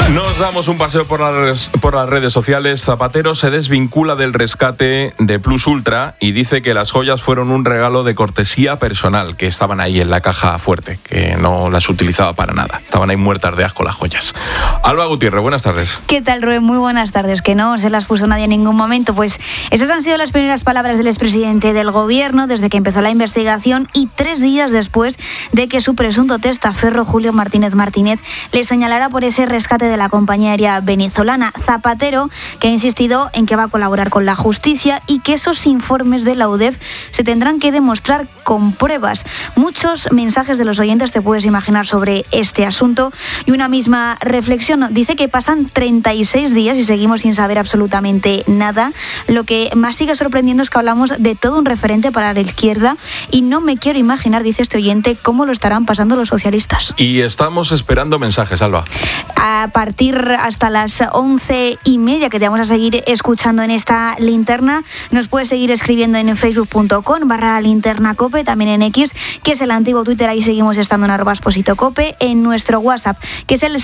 Nos damos un paseo por las redes sociales. Zapatero se desvincula del rescate de Plus Ultra y dice que las joyas fueron un regalo de cortesía personal, que estaban ahí en la caja fuerte, que no las utilizaba para nada. Estaban ahí muertas de asco las joyas. Alba Gutiérrez, buenas tardes. ¿Qué tal, Rubén? Muy buenas tardes. Que no se las puso nadie en ningún momento. Pues esas han sido las primeras palabras del expresidente del gobierno desde que empezó la investigación y 3 días después de que su presunto testaferro Julio Martínez le señalara por ese rescate de la compañía aérea venezolana. Zapatero, que ha insistido en que va a colaborar con la justicia y que esos informes de la UDEF se tendrán que demostrar con pruebas. Muchos mensajes de los oyentes te puedes imaginar sobre este asunto y una misma reflexión. Dice que pasan 36 días y seguimos sin saber absolutamente nada. Lo que más sigue sorprendiendo es que hablamos de todo un referente para la izquierda y no me quiero imaginar, dice este oyente, cómo lo estarán pasando los socialistas. Y estamos esperando mensajes, Alba. A partir hasta las 11:30, que te vamos a seguir escuchando en esta linterna, nos puedes seguir escribiendo en facebook.com/linternacope, también en X, que es el antiguo Twitter, ahí seguimos estando en @expositocope, en nuestro WhatsApp, que es el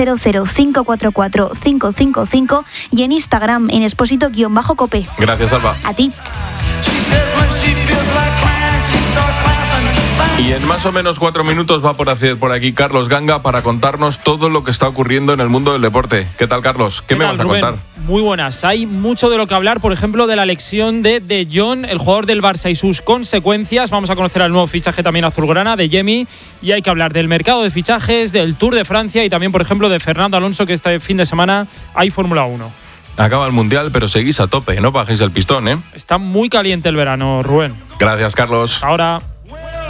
600-544-555, y en Instagram, en exposito_cope. Gracias, Alba. A ti. Y en más o menos 4 minutos va por aquí Carlos Ganga para contarnos todo lo que está ocurriendo en el mundo del deporte. ¿Qué tal, Carlos? ¿Qué me vas a contar? Muy buenas. Hay mucho de lo que hablar, por ejemplo, de la elección de De Jong, el jugador del Barça, y sus consecuencias. Vamos a conocer al nuevo fichaje también azulgrana de Yemi, y hay que hablar del mercado de fichajes, del Tour de Francia y también, por ejemplo, de Fernando Alonso, que este fin de semana hay Fórmula 1. Acaba el Mundial, pero seguís a tope, no bajéis el pistón, ¿eh? Está muy caliente el verano, Rubén. Gracias, Carlos. Ahora.